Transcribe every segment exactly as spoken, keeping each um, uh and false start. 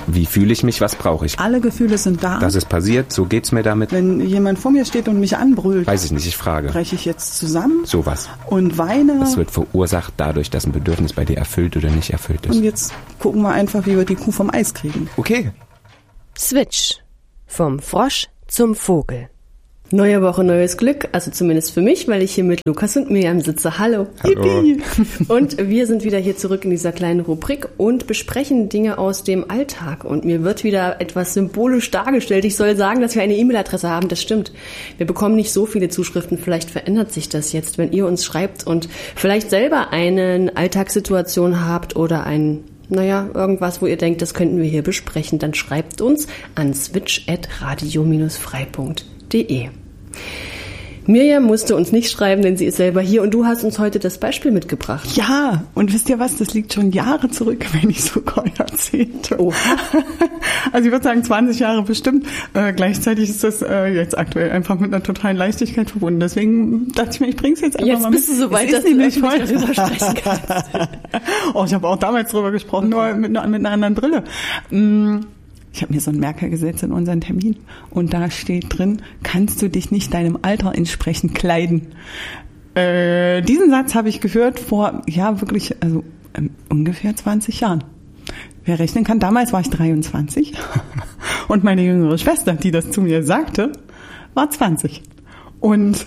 Wie fühle ich mich? Was brauche ich? Alle Gefühle sind da. Das ist passiert, so geht's mir damit. Wenn jemand vor mir steht und mich anbrüllt, weiß ich nicht, ich frage. breche ich jetzt zusammen? Sowas. Und weine? Das wird verursacht dadurch, dass ein Bedürfnis bei dir erfüllt oder nicht erfüllt ist. Und jetzt gucken wir einfach, wie wir die Kuh vom Eis kriegen. Okay. Switch. Vom Frosch zum Vogel. Neue Woche, neues Glück, also zumindest für mich, weil ich hier mit Lukas und Miriam sitze. Hallo. Hallo. Und wir sind wieder hier zurück in dieser kleinen Rubrik und besprechen Dinge aus dem Alltag. Und mir wird wieder etwas symbolisch dargestellt. Ich soll sagen, dass wir eine E-Mail-Adresse haben, das stimmt. Wir bekommen nicht so viele Zuschriften, vielleicht verändert sich das jetzt, wenn ihr uns schreibt und vielleicht selber eine Alltagssituation habt oder ein Naja, irgendwas, wo ihr denkt, das könnten wir hier besprechen, dann schreibt uns an switch at radio dash frei punkt de. Miriam musste uns nicht schreiben, denn sie ist selber hier und du hast uns heute das Beispiel mitgebracht. Ja, und wisst ihr was, das liegt schon Jahre zurück, wenn nicht sogar Jahrzehnte. Oh. Also ich würde sagen zwanzig Jahre bestimmt. Äh, gleichzeitig ist das äh, jetzt aktuell einfach mit einer totalen Leichtigkeit verbunden. Deswegen dachte ich mir, ich bring's jetzt einfach jetzt mal mit. Jetzt bist du so weit, dass du nicht darüber sprechen kannst. Oh, ich habe auch damals drüber gesprochen, nur mit, mit einer anderen Brille. Mm. Ich habe mir so einen Merker gesetzt in unseren Termin und da steht drin, kannst du dich nicht deinem Alter entsprechend kleiden? Äh, diesen Satz habe ich gehört vor, ja wirklich, also ähm, ungefähr zwanzig Jahren. Wer rechnen kann, damals war ich dreiundzwanzig und meine jüngere Schwester, die das zu mir sagte, war zwanzig. Und...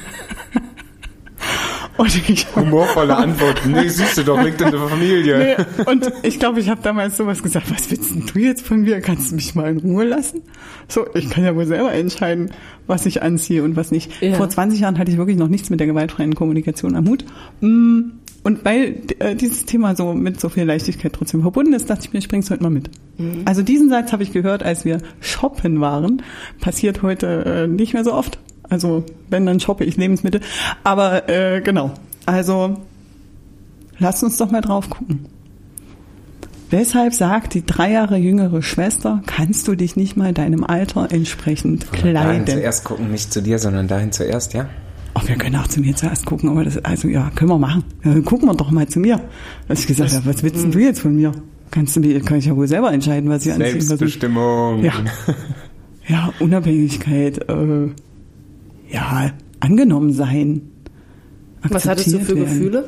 Und ich, humorvolle Antworten. Nee, siehst du doch, liegt in der Familie. Nee, und ich glaube, ich habe damals sowas gesagt, was willst denn du jetzt von mir? Kannst du mich mal in Ruhe lassen? So, ich kann ja wohl selber entscheiden, was ich anziehe und was nicht. Ja. Vor zwanzig Jahren hatte ich wirklich noch nichts mit der gewaltfreien Kommunikation am Hut. Und weil äh, dieses Thema so mit so viel Leichtigkeit trotzdem verbunden ist, dachte ich mir, ich bring's heute mal mit. Mhm. Also diesen Satz habe ich gehört, als wir shoppen waren. Passiert heute äh, nicht mehr so oft. Also wenn, dann shoppe ich Lebensmittel. Aber äh, genau, also lasst uns doch mal drauf gucken. Weshalb sagt die drei Jahre jüngere Schwester, kannst du dich nicht mal deinem Alter entsprechend kleiden? Dahin zuerst gucken, nicht zu dir, sondern dahin zuerst, ja? Ach, wir können auch zu mir zuerst gucken, aber das, also ja, können wir machen. Ja, gucken wir doch mal zu mir. Dass ich gesagt habe, was willst denn du jetzt von mir? Kannst du mir, kann ich ja wohl selber entscheiden, was ich anziehe. Selbstbestimmung. Ja. Ja, Unabhängigkeit, äh, ja, angenommen sein. Was hattest du für werden. Gefühle?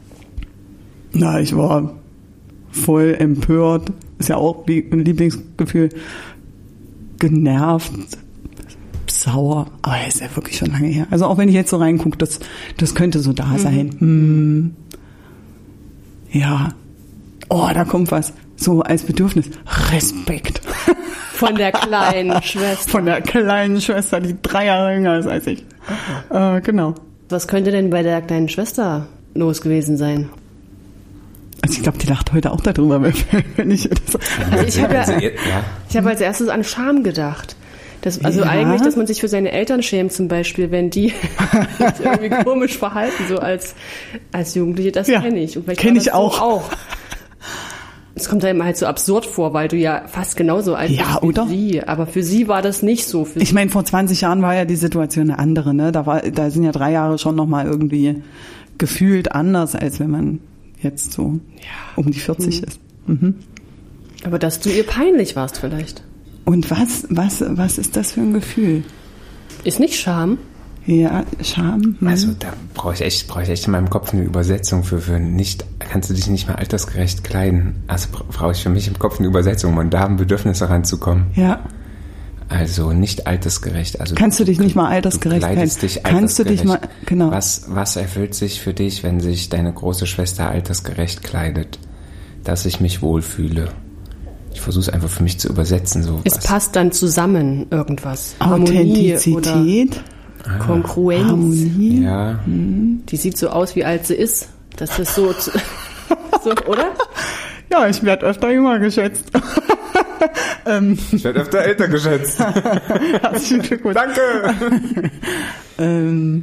Na, ich war voll empört. Ist ja auch ein Lieblingsgefühl. Genervt, sauer. Aber er ist ja wirklich schon lange her. Also auch wenn ich jetzt so reingucke, das, das könnte so da mhm. sein. Hm. Ja. Oh, da kommt was. So als Bedürfnis. Respekt. Von der kleinen Schwester. Von der kleinen Schwester, die drei Jahre jünger ist als ich. Äh, genau. Was könnte denn bei der kleinen Schwester los gewesen sein? Also ich glaube, die lacht heute auch darüber, wenn ich das... Also ich habe ja, ich hab als erstes an Scham gedacht. Das, also ja. Eigentlich, dass man sich für seine Eltern schämt zum Beispiel, wenn die sich irgendwie komisch verhalten, so als, als Jugendliche. Das ja, kenne ich. Kenne ich auch. So auch. Es kommt einem halt so absurd vor, weil du ja fast genauso alt ja, bist wie oder? sie. Aber für sie war das nicht so. Für ich meine, vor zwanzig Jahren war ja die Situation eine andere. Ne? Da, war, da sind ja drei Jahre schon nochmal irgendwie gefühlt anders, als wenn man jetzt so ja. um die vierzig mhm. ist. Mhm. Aber dass du ihr peinlich warst vielleicht. Und was, was, was ist das für ein Gefühl? Ist nicht Scham? Ja, Scham. Hm. Also da brauche ich echt, brauche ich echt in meinem Kopf eine Übersetzung für, für nicht, kannst du dich nicht mehr altersgerecht kleiden. Also brauche ich für mich im Kopf eine Übersetzung, um da ein Bedürfnis ranzukommen. Ja. Also nicht altersgerecht. Also kannst du dich nicht mal altersgerecht kleiden? Dich kannst du dich mal, genau. Was, was erfüllt sich für dich, wenn sich deine große Schwester altersgerecht kleidet? Dass ich mich wohlfühle. Ich versuche es einfach für mich zu übersetzen. So es was. Passt dann zusammen irgendwas. Authentizität. Ah, Kongruenz. Harmonie. Ja. Die sieht so aus, wie alt sie ist. Das ist so, so oder? Ja, ich werde öfter jünger geschätzt. ähm. Ich werde öfter älter geschätzt. Herzlichen Glückwunsch. Danke. ähm.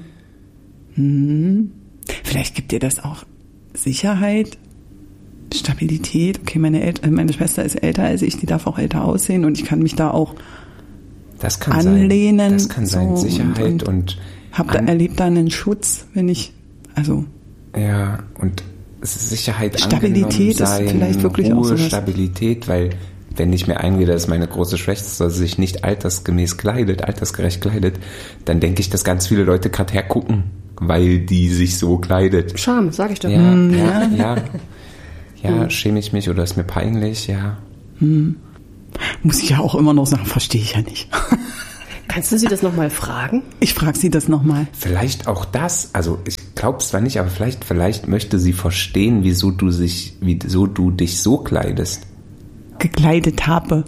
hm. Vielleicht gibt dir das auch Sicherheit, Stabilität. Okay, meine, El- meine Schwester ist älter als ich, die darf auch älter aussehen und ich kann mich da auch das kann anlehnen. Sein. Das kann sein, so, Sicherheit und, und hab da, erlebt da einen Schutz, wenn ich, also ja, und Sicherheit, Stabilität sein, ist vielleicht wirklich Ruhe, auch sowas. Stabilität, weil wenn ich mir einrede, dass meine große Schwester sich nicht altersgemäß kleidet, altersgerecht kleidet, dann denke ich, dass ganz viele Leute gerade hergucken, weil die sich so kleidet. Scham, sag ich doch. Ja, hm, ja, ja. Ja, hm. schäme ich mich oder ist mir peinlich, ja. Hm. Muss ich ja auch immer noch sagen, verstehe ich ja nicht. Kannst du sie das nochmal fragen? Ich frage sie das nochmal. Vielleicht auch das, also ich glaube es zwar nicht, aber vielleicht, vielleicht möchte sie verstehen, wieso du, sich, wieso du dich so kleidest. Gekleidet habe.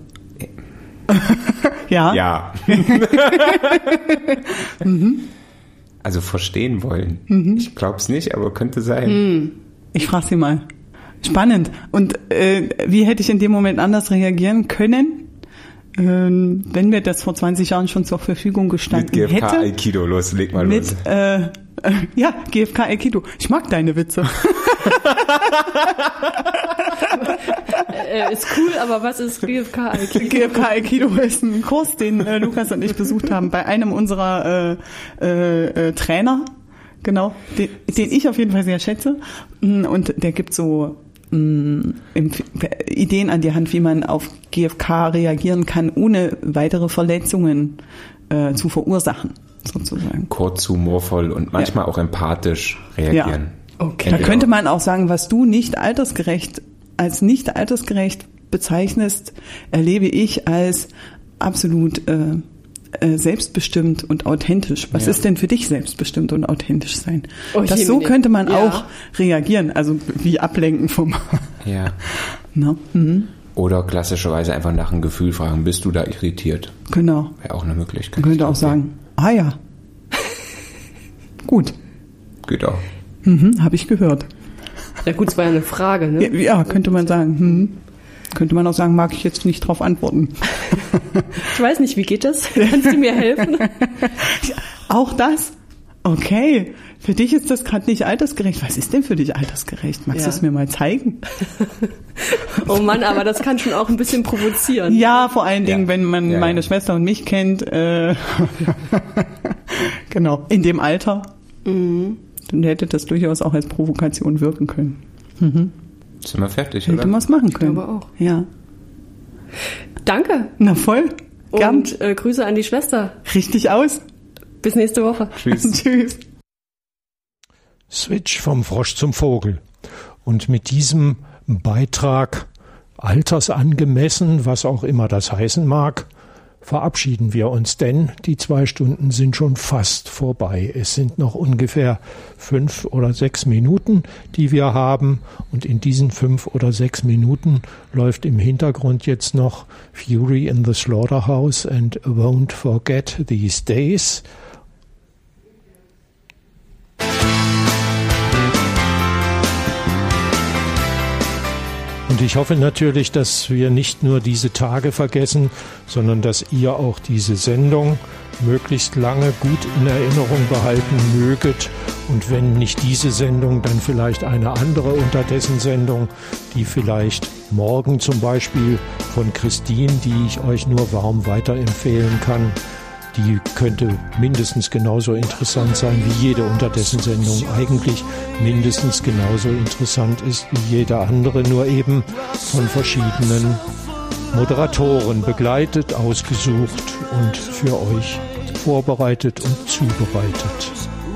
Ja? Ja. mhm. Also verstehen wollen. Mhm. Ich glaube es nicht, aber könnte sein. Mhm. Ich frage sie mal. Spannend. Und äh, wie hätte ich in dem Moment anders reagieren können, ähm, wenn mir das vor zwanzig Jahren schon zur Verfügung gestanden hätte? Mit G F K hätte, Aikido, los, leg mal mit, los. Äh, äh, ja, G F K Aikido. Ich mag deine Witze. äh, ist cool, aber was ist G F K Aikido? G F K Aikido ist ein Kurs, den äh, Lukas und ich besucht haben bei einem unserer äh, äh, äh, Trainer. Genau, den, den ich auf jeden Fall sehr schätze. Und der gibt so mh, Ideen an die Hand, wie man auf G F K reagieren kann, ohne weitere Verletzungen äh, zu verursachen, sozusagen. Kurz, humorvoll und manchmal ja. auch empathisch reagieren. Ja. Okay. Da könnte man auch sagen, was du nicht altersgerecht, als nicht altersgerecht bezeichnest, erlebe ich als absolut äh, selbstbestimmt und authentisch. Was ja. ist denn für dich selbstbestimmt und authentisch sein? Oh, das so könnte man ja. auch reagieren, also wie ablenken vom... Ja. No? Mhm. Oder klassischerweise einfach nach einem Gefühl fragen, bist du da irritiert? Genau. Wäre auch eine Möglichkeit. Man könnte auch sagen, ah ja. Gut. Geht auch. Mhm, habe ich gehört. Ja gut, es war ja eine Frage, ne? Ja, ja könnte man sagen. Hm. Könnte man auch sagen, mag ich jetzt nicht drauf antworten. Ich weiß nicht, wie geht das? Kannst du mir helfen? Auch das? Okay. Für dich ist das gerade nicht altersgerecht. Was ist denn für dich altersgerecht? Magst ja. du es mir mal zeigen? Oh Mann, aber das kann schon auch ein bisschen provozieren. Ja, vor allen Dingen, ja. wenn man ja, meine ja. Schwester und mich kennt. Äh, genau, in dem Alter. Mhm. Dann hätte das durchaus auch als Provokation wirken können. Mhm. Sind wir fertig, Hätte oder? Hätte man es machen können. Ich glaube auch. Ja. Danke. Na voll. Gern. Und äh, Grüße an die Schwester. Richtig aus. Bis nächste Woche. Tschüss. Tschüss. Switch vom Frosch zum Vogel. Und mit diesem Beitrag, altersangemessen, was auch immer das heißen mag, verabschieden wir uns, denn die zwei Stunden sind schon fast vorbei. Es sind noch ungefähr fünf oder sechs Minuten, die wir haben. Und in diesen fünf oder sechs Minuten läuft im Hintergrund jetzt noch Fury in the Slaughterhouse and Won't Forget These Days. Und ich hoffe natürlich, dass wir nicht nur diese Tage vergessen, sondern dass ihr auch diese Sendung möglichst lange gut in Erinnerung behalten möget. Und wenn nicht diese Sendung, dann vielleicht eine andere unterdessen Sendung, die vielleicht morgen zum Beispiel von Christine, die ich euch nur warm weiterempfehlen kann, die könnte mindestens genauso interessant sein wie jede unterdessen Sendung. Eigentlich mindestens genauso interessant ist wie jede andere, nur eben von verschiedenen Moderatoren begleitet, ausgesucht und für euch vorbereitet und zubereitet.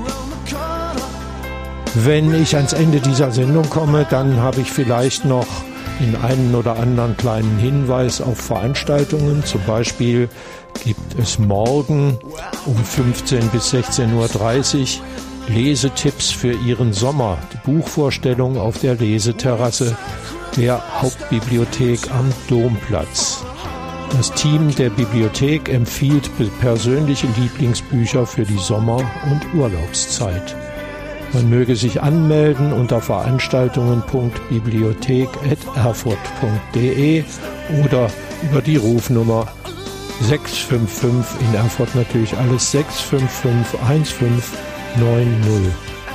Wenn ich ans Ende dieser Sendung komme, dann habe ich vielleicht noch den einen oder anderen kleinen Hinweis auf Veranstaltungen. Zum Beispiel gibt es morgen um fünfzehn bis sechzehn Uhr dreißig Lesetipps für Ihren Sommer. Die Buchvorstellung auf der Leseterrasse der Hauptbibliothek am Domplatz. Das Team der Bibliothek empfiehlt persönliche Lieblingsbücher für die Sommer- und Urlaubszeit. Man möge sich anmelden unter veranstaltungen punkt bibliothek at erfurt punkt de oder über die Rufnummer sechs fünf fünf, in Erfurt natürlich alles sechs fünf fünf eins fünf neun null.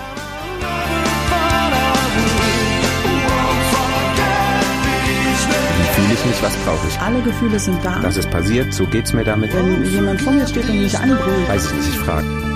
Wie fühle ich mich, was brauche ich? Alle Gefühle sind da. Das ist passiert, so geht's mir damit. Wenn jemand vor mir steht und mich anbrüllt. Weiß ich nicht, ich frage.